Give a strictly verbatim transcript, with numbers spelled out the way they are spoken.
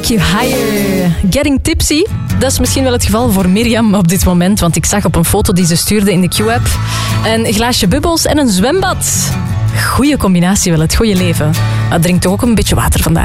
Take You Higher. Getting tipsy. Dat is misschien wel het geval voor Mirjam op dit moment, want ik zag op een foto die ze stuurde in de Q-app een glaasje bubbels en een zwembad. Goeie combinatie wel, het goede leven. Maar drink toch ook een beetje water vandaag.